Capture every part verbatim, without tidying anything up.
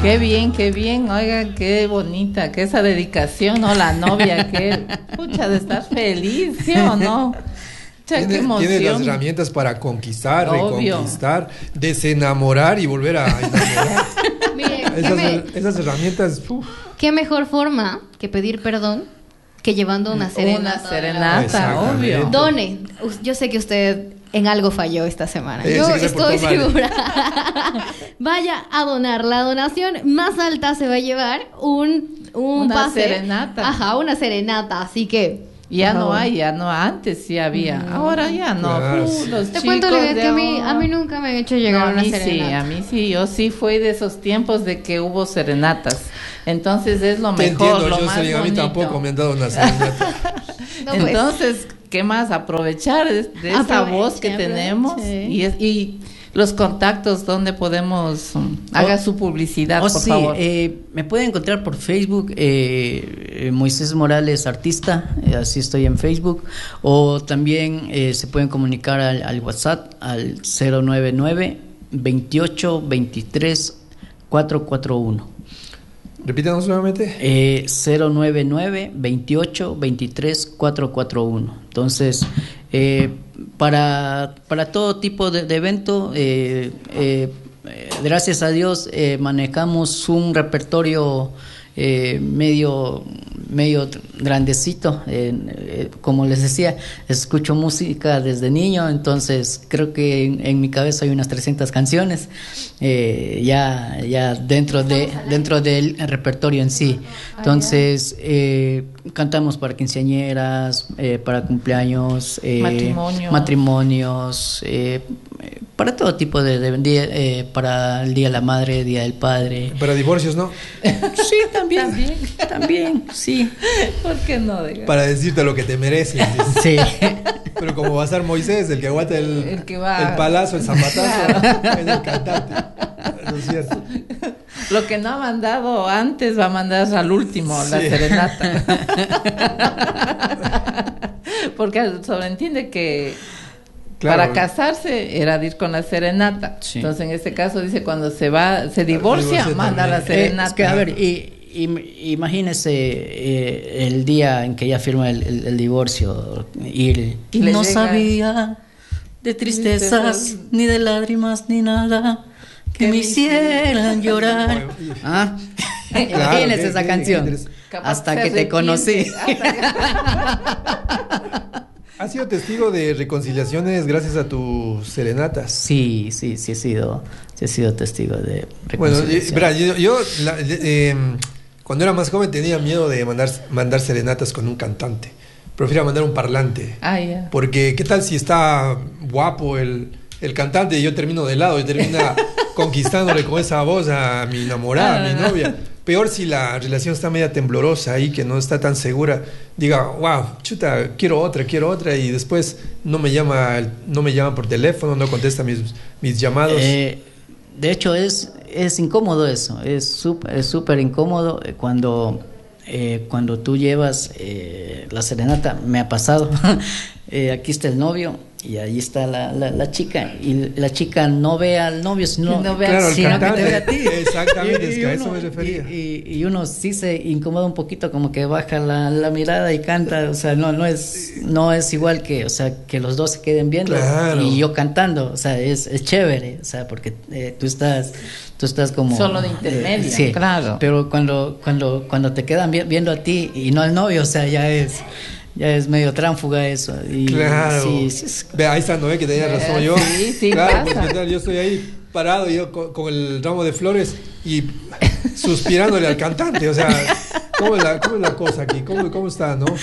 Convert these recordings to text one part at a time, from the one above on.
Qué bien, qué bien, oiga, qué bonita, que esa dedicación, ¿no? La novia, que pucha de estar feliz, ¿sí o no? Pucha, qué Tiene, emoción. tiene las herramientas para conquistar, Obvio. reconquistar, desenamorar y volver a enamorar. Miren, ¿qué, Esas, me- esas herramientas, uf. qué mejor forma que pedir perdón que llevando una serenata? Una serenata, Exactamente. obvio. Done, us- yo sé que usted en algo falló esta semana. Eh, Yo sí que se estoy portó mal. segura. Vaya a donar. La donación más alta se va a llevar un, un Una pase. serenata. Ajá, una serenata. Así que. Ya por no favor. hay, ya no, antes sí había, ahora ya no. Claro, Uh, sí. los Te chicos cuento, Olivia, de que a mí, ahora- a mí nunca me han hecho No, llegar a una mí sí, serenata. a mí sí, yo sí fui de esos tiempos de que hubo serenatas. Entonces es lo Te mejor, entiendo, lo yo más soy, a mí bonito. tampoco me han dado una serenata. No, pues. Entonces, ¿qué más? Aprovechar de, de esa Aproveche, voz que aproveche. tenemos y, es- y los contactos donde podemos um, haga su publicidad, Oh, por sí, favor. eh, me pueden encontrar por Facebook, eh, eh, Moisés Morales Artista, eh, así estoy en Facebook, o también eh, se pueden comunicar al, al WhatsApp al cero nueve nueve, veintiocho, veintitrés, cuatrocientos cuarenta y uno. Repítanos nuevamente. Eh, cero nueve nueve, veintiocho, veintitrés, cuatrocientos cuarenta y uno. Entonces, eh, para, para todo tipo de, de evento, eh, eh, eh, gracias a Dios, eh, manejamos un repertorio eh, medio medio grandecito. Eh, eh, como les decía, escucho música desde niño, entonces creo que en, en mi cabeza hay unas trescientas canciones eh, ya ya dentro de dentro del repertorio en sí. Entonces eh, cantamos para quinceañeras, eh, para cumpleaños, eh, Matrimonio. matrimonios, eh, eh, para todo tipo de, de día, eh, para el Día de la Madre, Día del Padre. Para divorcios, ¿no? Sí, también, también, también, sí. ¿Por qué no? Diga? Para decirte lo que te mereces. dices. Sí. Pero como va a ser Moisés, el que aguanta el, El que va- el palazo, el zapatazo, es el cantante. Eso es cierto. Lo que no ha mandado antes va a mandar al último, la Sí. serenata. Porque sobreentiende que Claro. para casarse era de ir con la serenata. Sí. Entonces, en este caso dice cuando se va, se divorcia, divorcia manda la también. Eh, serenata. es que, a ver, y, y- imagínese eh, el día en que ella firma el, el- el divorcio y, el- Y le no llega- sabía de tristezas, Tristezas. ni de lágrimas, ni nada que Que me me hicieran llorar. Ah, Claro, imagínese qué- esa qué- canción. qué interes- Capaz Hasta se que te arrepiente. conocí. ¿Has sido testigo de reconciliaciones gracias a tus serenatas? Sí, sí, sí he sido, sí he sido testigo de Bueno, eh, reconciliación. verá, yo, yo, la- eh, cuando era más joven tenía miedo de mandar, mandar serenatas con un cantante. Prefiero mandar un parlante. Ah, ya. Porque qué tal si está guapo el, el cantante y yo termino de lado y termina conquistándole con esa voz a mi enamorada, a mi novia. Peor si la relación está media temblorosa ahí, que no está tan segura. Diga, wow, chuta, quiero otra, quiero otra, y después no me llama, no me llama por teléfono, no contesta mis, mis llamados. Eh, de hecho, es, es incómodo eso, es súper es súper incómodo eh, cuando, eh, cuando tú llevas eh, la serenata. Me ha pasado, eh, aquí está el novio y ahí está la, la, la chica, y la chica no ve al novio, sino, No ve Claro, el sino que cantante. te ve a ti. Exactamente, es que a eso me refería. Y, y- y uno sí se incomoda un poquito, como que baja la, la mirada y canta, o sea, no, no es, no es igual que, o sea, que los dos se queden viendo Claro. y yo cantando, o sea, es, es chévere, o sea, porque eh, tú estás, tú estás como Solo de intermedia, sí, claro. pero cuando, cuando, cuando te quedan vi- viendo a ti y no al novio, o sea, ya es, ya es medio tránfuga eso. Y Claro. sí, sí, es- Ve, ahí está Noé, que tenía Ve, razón yo. sí, sí, claro, pasa. pues, ¿qué tal? Yo estoy ahí parado y yo con, con el ramo de flores y suspirándole al cantante. O sea, ¿cómo es la, cómo es la cosa aquí? ¿Cómo, cómo está, no?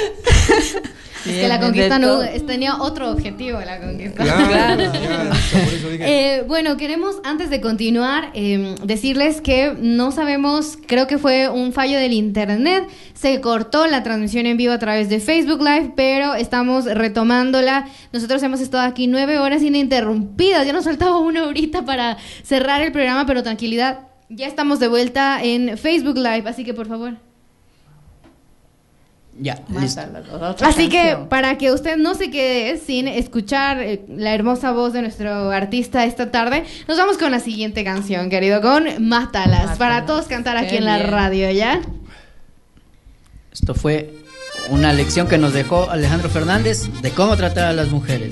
Es que la conquista no tenía otro objetivo, la conquista. Claro, ya, por eso dije. Eh, bueno, queremos antes de continuar eh, decirles que no sabemos, creo que fue un fallo del internet, se cortó la transmisión en vivo a través de Facebook Live, pero estamos retomándola. Nosotros hemos estado aquí nueve horas ininterrumpidas, ya nos faltaba una horita para cerrar el programa, pero tranquilidad, ya estamos de vuelta en Facebook Live, así que por favor. Ya, listo. Mátala, otra Así que canción. para que usted no se quede sin escuchar eh, la hermosa voz de nuestro artista esta tarde, nos vamos con la siguiente canción, querido, con Mátalas, Mátalas. para todos cantar aquí Qué en la bien. radio, ¿ya? Esto fue una lección que nos dejó Alejandro Fernández de cómo tratar a las mujeres.